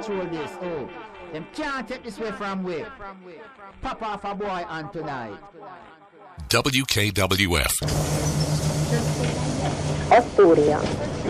control this. Oh, them can't take this way from we. Pop off a boy on tonight. WKWF. Asturias.